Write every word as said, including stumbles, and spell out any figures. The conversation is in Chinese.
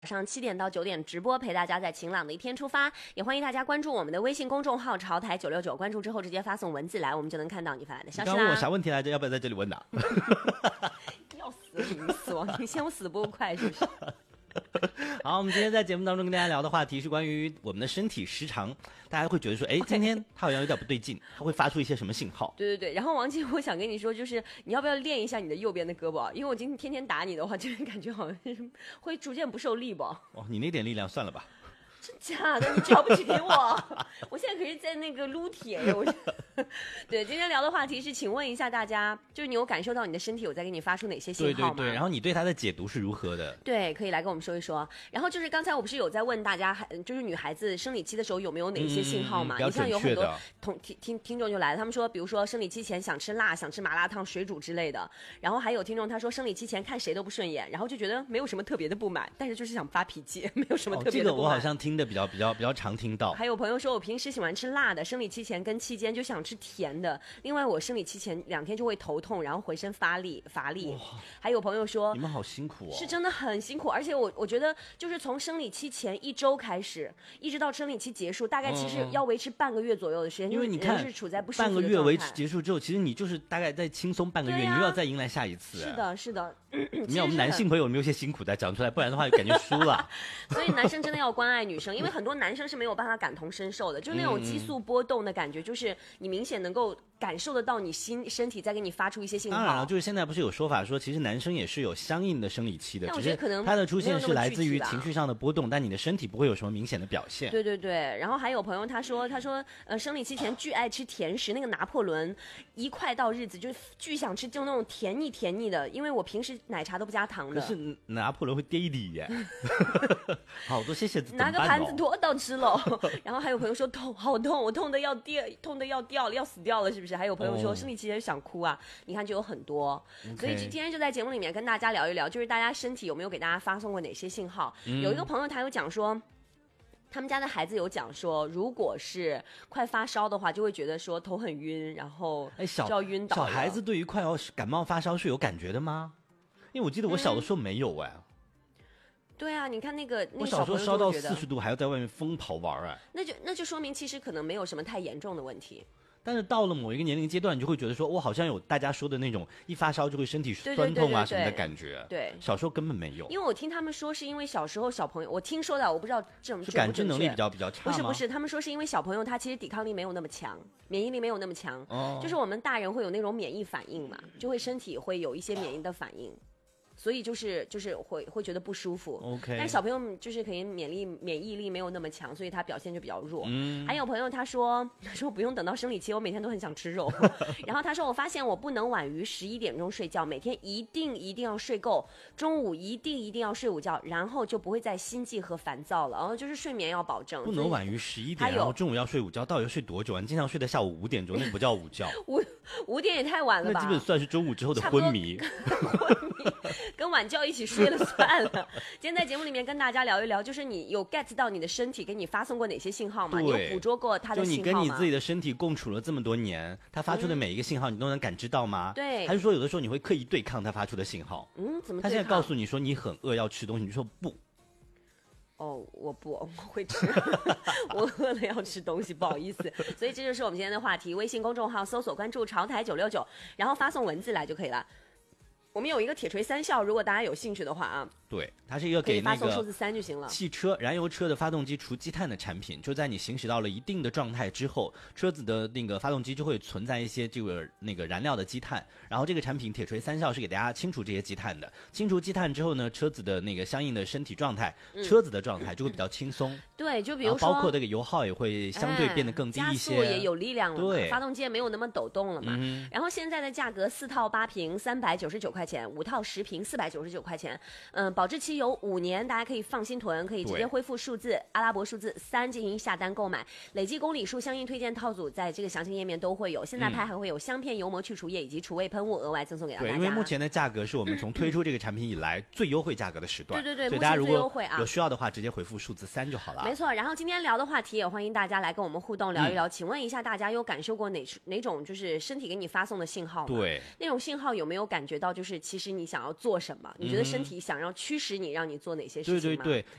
早上七点到九点直播，陪大家在晴朗的一天出发。也欢迎大家关注我们的微信公众号潮台九六九，关注之后直接发送文字来，我们就能看到你发来的消息啦。 你刚问我啥问题来着？要不要在这里问的？ 要死你死亡，你嫌我死不够快是不是？ 好，我们今天在节目当中跟大家聊的话题是关于我们的身体时常，大家会觉得说，哎，今天它好像有点不对劲，它会发出一些什么信号？ 对对对。然后王姐，我想跟你说，就是你要不要练一下你的右边的胳膊？因为我今天天天打你的话，这边感觉好像是会逐渐不受力吧。 哦，你那点力量算了吧。 真假的？你瞧不起我？我现在可是在那个撸铁耶！我对，今天聊的话题是，请问一下大家，就是你有感受到你的身体有在给你发出哪些信号吗？ 对对对，然后你对它的解读是如何的？ 对，可以来跟我们说一说。然后就是刚才我不是有在问大家，就是女孩子生理期的时候有没有哪些信号嘛？ 嗯嗯、 你像有很多同听听听众就来了，他们说，比如说生理期前想吃辣、想吃麻辣烫、水煮之类的。然后还有听众他说生理期前看谁都不顺眼，然后就觉得没有什么特别的不满，但是就是想发脾气，没有什么特别的不满。哦、 这个我好像听的比较比较比较常听到。 还有朋友说我平时喜欢吃辣的，生理期前跟期间就想吃甜的。另外我生理期前两天就会头痛，然后浑身发力乏力。还有朋友说你们好辛苦哦， 是真的很辛苦，而且我我觉得就是从生理期前一周开始，一直到生理期结束，大概其实要维持半个月左右的时间， 因为你看是处在不舒服的半个月维持结束之后，其实你就是大概再轻松半个月，啊、你又要再迎来下一次。 是的，是的。 你看我们男性朋友有没有些辛苦再讲出来，不然的话就感觉输了。 所以男生真的要关爱女生，因为很多男生是没有办法感同身受的，就是那种激素波动的感觉，就是你明显能够感受得到你心身体在给你发出一些信号。 当然了，就是现在不是有说法说，其实男生也是有相应的生理期的， 但我觉得可能它的出现是来自于情绪上的波动，但你的身体不会有什么明显的表现。 对对对。然后还有朋友他说，他说呃生理期前巨爱吃甜食，那个拿破仑一快到日子就巨想吃，就那种甜腻甜腻的，因为我平时奶茶都不加糖的。 可是拿破仑会跌底耶。好多谢谢。 拿个盘子拖到吃了。然后还有朋友说痛，好痛，我痛的要掉，痛的要掉，要死掉了，是不是？还有朋友说、oh. 生理期前想哭啊，你看就有很多。Okay. 所以今天就在节目里面跟大家聊一聊，就是大家身体有没有给大家发送过哪些信号？嗯、有一个朋友他有讲说。他们家的孩子有讲说，如果是快发烧的话，就会觉得说头很晕，然后就要晕倒了。 小孩子对于快要感冒发烧是有感觉的吗？因为我记得我小的时候没有哎。 嗯、对啊，你看那个，那个我小时候烧到四十度，还要在外面疯跑玩哎。 那就那就说明其实可能没有什么太严重的问题。 但是到了某一个年龄阶段，你就会觉得说，我好像有大家说的那种一发烧就会身体酸痛啊什么的感觉。 对， 小时候根本没有。 因为我听他们说，是因为小时候小朋友，我听说的，我不知道这种是感知能力比较比较差吗？ 不是不是，他们说是因为小朋友他其实抵抗力没有那么强，免疫力没有那么强。 哦。 就是我们大人会有那种免疫反应嘛，就会身体会有一些免疫的反应。所以就是就是会会觉得不舒服 ，OK。 但是小朋友就是可能免疫免疫力没有那么强，所以他表现就比较弱。 嗯。 还有朋友他说他说不用等到生理期，我每天都很想吃肉。然后他说我发现我不能晚于十一点钟睡觉，每天一定一定要睡够，中午一定一定要睡午觉，然后就不会再心悸和烦躁了。然后就是睡眠要保证， 不能晚于十一点，然后中午要睡午觉，到底要睡多久啊？你经常睡到下午五点钟，那不叫午觉。 五五点也太晚了吧？ 那基本算是中午之后的昏迷。 昏迷，跟晚觉一起睡了算了。今天在节目里面跟大家聊一聊，就是你有 get 到你的身体给你发送过哪些信号吗？你有捕捉过它的信号吗？ 就你跟你自己的身体共处了这么多年，它发出的每一个信号你都能感知到吗？ 对。 还是说有的时候你会刻意对抗它发出的信号？ 嗯，怎么对抗？ 它现在告诉你说你很饿要吃东西，你就说不。 哦，我不，我会吃，我饿了要吃东西，不好意思。所以这就是我们今天的话题，微信公众号搜索关注潮台九六九，然后发送文字来就可以了。我们有一个铁锤三效，如果大家有兴趣的话啊， 对，它是一个给那个数字三就行了。 汽车燃油车的发动机除积碳的产品，就在你行驶到了一定的状态之后，车子的那个发动机就会存在一些这个那个燃料的积碳，然后这个产品铁锤三效是给大家清除这些积碳的。清除积碳之后呢，车子的那个相应的身体状态，嗯、车子的状态就会比较轻松。 对，就比如说， 包括这个油耗也会相对变得更低一些， 哎、加速也有力量了嘛， 对， 发动机也没有那么抖动了嘛。 嗯、 然后现在的价格，四套八瓶三百九十九块钱，五套十瓶四百九十九块钱。嗯，保质期有五年，大家可以放心囤，可以直接恢复数字阿拉伯数字三进行下单购买，累计公里数相应推荐套组在这个详情页面都会有。现在拍还会有香片、油膜去除液以及除味喷雾额外赠送给大家。 对，因为目前的价格是我们从推出这个产品以来最优惠价格的时段。 对对对， 所以大家如果有需要的话， 啊、 直接回复数字三就好了。 没错，然后今天聊的话题也欢迎大家来跟我们互动聊一聊。嗯、请问一下，大家有感受过哪哪种就是身体给你发送的信号吗？ 对， 那种信号有没有感觉到就是就是其实你想要做什么，你觉得身体想要驱使你让你做哪些事情吗？ 对对对，